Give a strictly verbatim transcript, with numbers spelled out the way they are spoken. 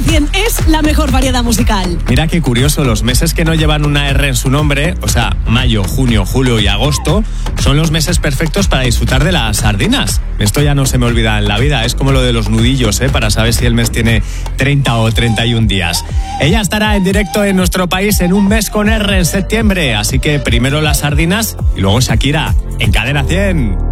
cien es la mejor variedad musical. Mira qué curioso, los meses que no llevan una R en su nombre, o sea, mayo, junio, julio y agosto, son los meses perfectos para disfrutar de las sardinas. Esto ya no se me olvida en la vida, es como lo de los nudillos, ¿eh? Para saber si el mes tiene treinta o treinta y un días. Ella estará en directo en nuestro país en un mes con R en septiembre, así que primero las sardinas y luego Shakira en Cadena cien.